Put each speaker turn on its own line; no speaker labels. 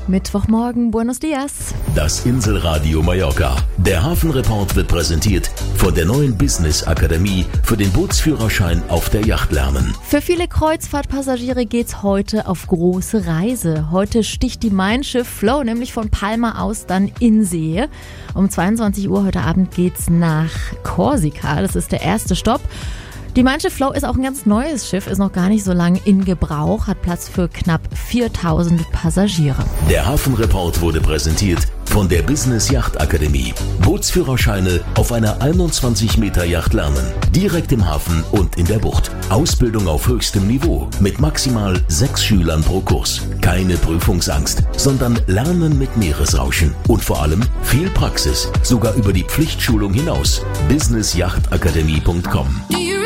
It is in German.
Mittwochmorgen, Buenos Dias.
Das Inselradio Mallorca. Der Hafenreport wird präsentiert von der neuen Business Akademie für den Bootsführerschein auf der Yacht lernen.
Für viele Kreuzfahrtpassagiere geht's heute auf große Reise. Heute sticht die Mein Schiff Flow nämlich von Palma aus dann in See. Um 22 Uhr heute Abend geht's nach Korsika. Das ist der erste Stopp. Die Mein Schiff Flow ist auch ein ganz neues Schiff, ist noch gar nicht so lange in Gebrauch, hat Platz für knapp 4000 Passagiere.
Der Hafenreport wurde präsentiert von der Business Yacht Akademie. Bootsführerscheine auf einer 21 Meter Yacht lernen. Direkt im Hafen und in der Bucht. Ausbildung auf höchstem Niveau mit maximal 6 Schülern pro Kurs. Keine Prüfungsangst, sondern Lernen mit Meeresrauschen. Und vor allem viel Praxis, sogar über die Pflichtschulung hinaus. businessyachtakademie.com